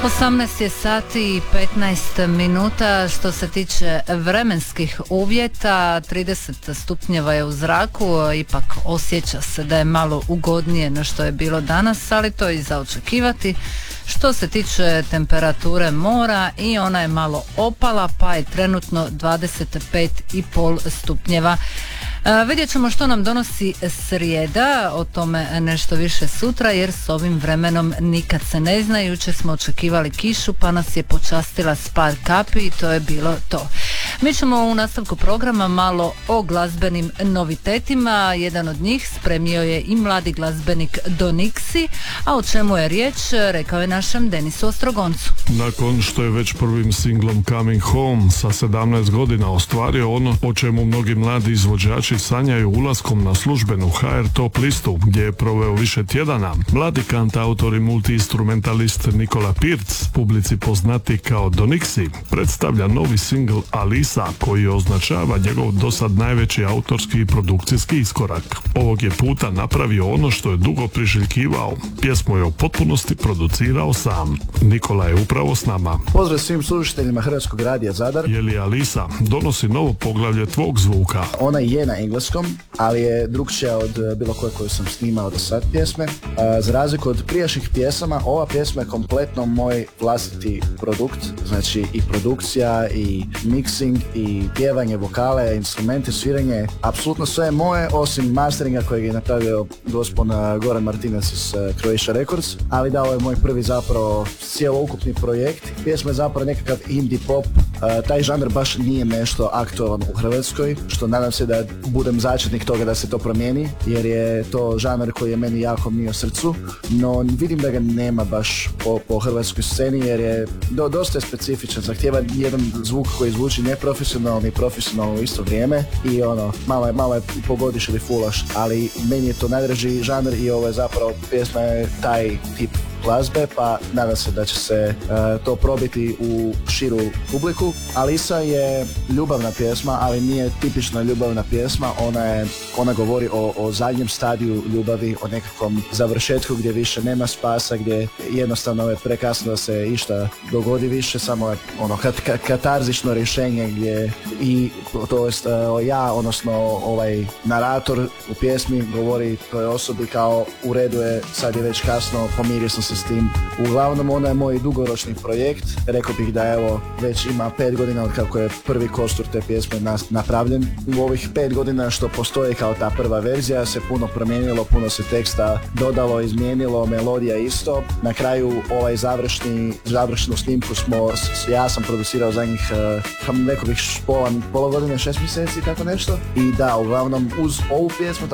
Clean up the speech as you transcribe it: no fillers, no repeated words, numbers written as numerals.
18 je sati i 15 minuta. Što se tiče vremenskih uvjeta, 30 stupnjeva je u zraku, ipak osjeća se da je malo ugodnije no što je bilo danas, ali to je i za očekivati. Što se tiče temperature mora, i ona je malo opala, pa je trenutno 25,5 stupnjeva. Vidjet ćemo što nam donosi srijeda, o tome nešto više sutra, jer s ovim vremenom nikad se ne zna. Jučer smo očekivali kišu, pa nas je počastila s par kapi i to je bilo to. Mi ćemo u nastavku programa malo o glazbenim novitetima. Jedan od njih spremio je i mladi glazbenik Donixi, a o čemu je riječ rekao je našem Denisu Ostrogoncu. Nakon što je već prvim singlom Coming Home sa 17 godina ostvario ono o čemu mnogi mladi izvođači sanjaju ulaskom na službenu HR top listu, gdje je proveo više tjedana, mladi kantautor i multi-instrumentalist Nikola Pirc, publici poznati kao Donixi, predstavlja novi singl Alisa, koji označava njegov dosad najveći autorski i produkcijski iskorak. Ovog je puta napravio ono što je dugo priželjkivao. Pjesmu je u potpunosti producirao sam. Nikola je upravo s nama. Pozdrav svim slušateljima Hrvatskog radija Zadar. Je li Alisa donosi novo poglavlje tvog zvuka? Ona je na engleskom, ali je drugčija od bilo koje koju sam snimao do sad pjesme. Za razliku od prijašnjih pjesama, ova pjesma je kompletno moj vlastiti produkt, znači i produkcija, i mixing, i pjevanje, vokale, instrumente, sviranje, apsolutno sve je moje, osim masteringa kojeg je napravio gospod Goran Martinac iz Croatia Records, ali da, ovo je moj prvi zapravo cijeloukupni projekt. Pjesma je zapravo nekakav indie pop, taj žanr baš nije nešto aktualan u Hrvatskoj, što nadam se da budem začetnik toga da se to promijeni, jer je to žanr koji je meni jako mio srcu, no vidim da ga nema baš po hrvatskoj sceni, jer je dosta je specifičan, zahtijeva jedan zvuk koji zvuči neprofesionalno i profesionalno u isto vrijeme i malo je pogodiš ili fulaš, ali meni je to najdraži žanr i ovo je zapravo pjesma je taj tip glazbe, pa nadam se da će se to probiti u širu publiku. Alisa je ljubavna pjesma, ali nije tipična ljubavna pjesma, ona govori o zadnjem stadiju ljubavi, o nekakvom završetku gdje više nema spasa, gdje jednostavno je prekasno da se išta dogodi više, samo je katarzično rješenje gdje i to jest ja, odnosno ovaj narator u pjesmi govori toj osobi kao u redu je, sad je već kasno, pomirio sam se s tim. Uglavnom, ona je moj dugoročni projekt. Rekao bih da evo, već ima 5 godina od kako je prvi kostur te pjesme napravljen. U ovih 5 godina što postoji kao ta prva verzija se puno promijenilo, puno se teksta dodalo, izmijenilo, melodija isto. Na kraju ovaj završnu snimku ja sam producirao zadnjih rekao bih pola godine, 6 mjeseci, tako nešto. I da, uglavnom uz ovu pjesmu